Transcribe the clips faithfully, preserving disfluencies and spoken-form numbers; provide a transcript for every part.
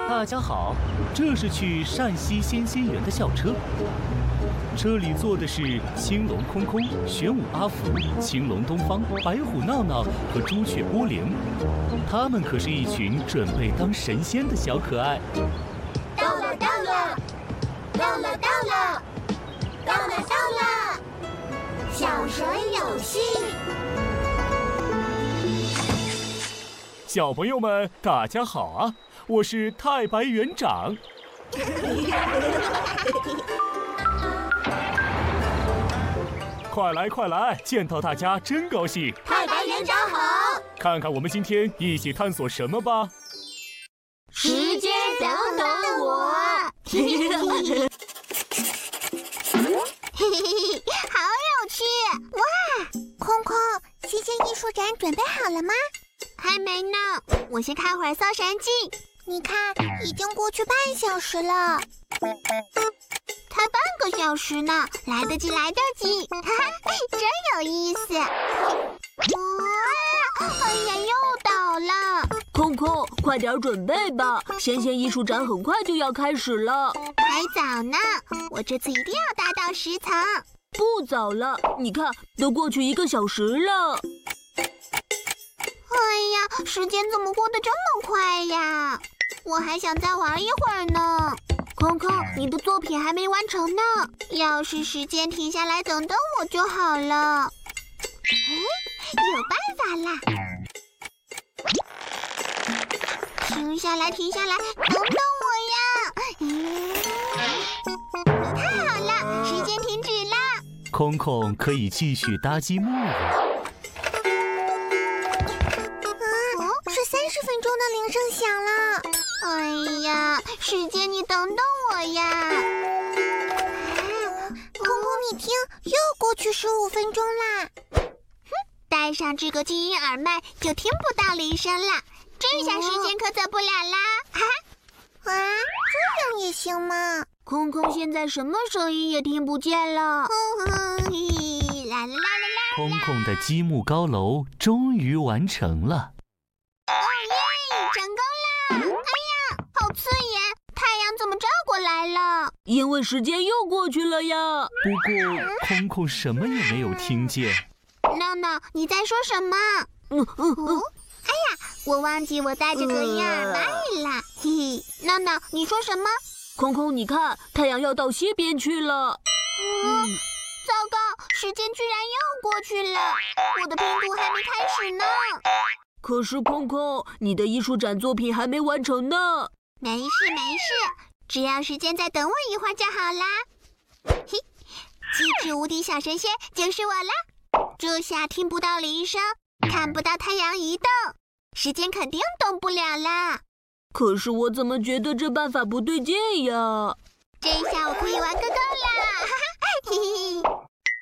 大家好，这是去陕西仙仙园的校车。车里坐的是青龙空空、玄武阿福、青龙东方、白虎闹闹和朱雀波莲，他们可是一群准备当神仙的小可爱。 到了，到了，到了，到了，到了，到了！小神有心。 小朋友们，大家好啊！我是太白园长。快来快来，见到大家真高兴！ 太白园长好！ 看看我们今天一起探索什么吧。 时间等等我。嘿嘿嘿，好有趣！哇，空空，新鲜艺术展准备好了吗？还没呢，我先看会儿《搜神记》。你看，已经过去半小时了。才半个小时呢，来得及，来得及，哈哈，真有意思。哇，哎呀，又倒了！ 空空，快点准备吧，仙仙艺术展很快就要开始了。 还早呢，我这次一定要达到十层。 不早了，你看，都过去一个小时了。 哎呀，时间怎么过得这么快呀？我还想再玩一会儿呢。空空，你的作品还没完成呢，要是时间停下来等等我就好了。哎，有办法啦！停下来，停下来，等等我呀！嗯，太好了，时间停止了。 空空可以继续搭积木了。 是三十分钟的铃声响了。哎呀，时间你等等我呀！空空，你听，又过去十五分钟啦。哼，戴上这个静音耳麦就听不到铃声了，这下时间可走不了啦！哈哈，啊，这样也行吗？空空现在什么声音也听不见了。哼哼，嘿，啦啦啦啦啦！ 空空的积木高楼终于完成了。 成功了！哎呀，好刺眼！太阳怎么照过来了？ 因为时间又过去了呀。 不过空空什么也没有听见。 闹闹，你在说什么？ 嗯嗯嗯。 哎呀，我忘记我带着隔音耳麦了。嘿嘿，闹闹，你说什么？ 空空，你看，太阳要到西边去了。 嗯，糟糕，时间居然又过去了，我的拼图还没开始呢。 可是空空，你的艺术展作品还没完成呢。 没事没事，只要时间再等我一会儿就好啦。嘿，机智无敌小神仙就是我啦！这下听不到铃声，看不到太阳移动，时间肯定动不了啦。 可是我怎么觉得这办法不对劲呀？ 这下我可以玩个够啦！哈哈，嘿嘿。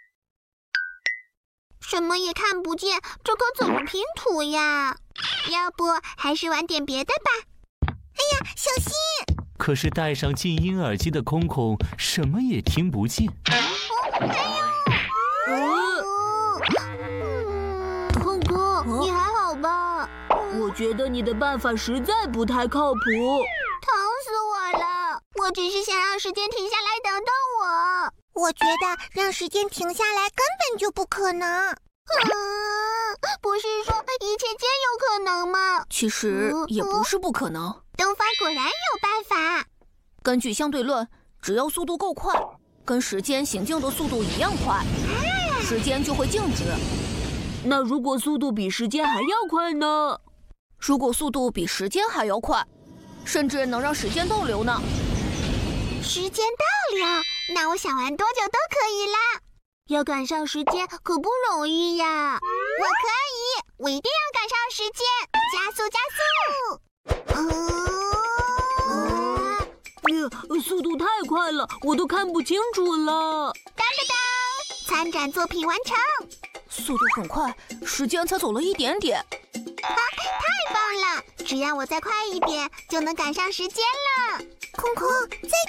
什么也看不见，这可怎么拼图呀？要不还是玩点别的吧。哎呀，小心！ 可是戴上静音耳机的空空什么也听不见。 哦，哎呦！嗯，空空，你还好吧？ 我觉得你的办法实在不太靠谱。 疼死我了！我只是想让时间停下来等等我。我觉得让时间停下来根本就不可能。嗯，不是说一切皆有可能吗？ 其实也不是不可能。 东方果然有办法。 根据相对论，只要速度够快，跟时间行进的速度一样快，啊、时间就会静止。 那如果速度比时间还要快呢？ 如果速度比时间还要快，甚至能让时间倒流呢。 时间倒流，那我想玩多久都可以啦。要赶上时间可不容易呀！我可以，我一定要赶上时间，加速加速！ 啊！呃，速度太快了，我都看不清楚了。 当当当，参展作品完成。 速度很快，时间才走了一点点。 啊，太棒了！只要我再快一点，就能赶上时间了。空空，再